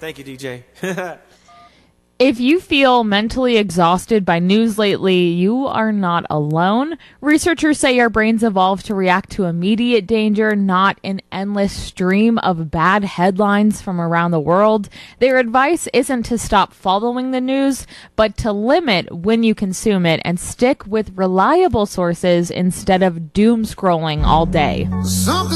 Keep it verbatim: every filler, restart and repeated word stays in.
Thank you, D J. If you feel mentally exhausted by news lately, you are not alone. Researchers say our brains evolved to react to immediate danger, not an endless stream of bad headlines from around the world. Their advice isn't to stop following the news, but to limit when you consume it and stick with reliable sources instead of doom scrolling all day. Something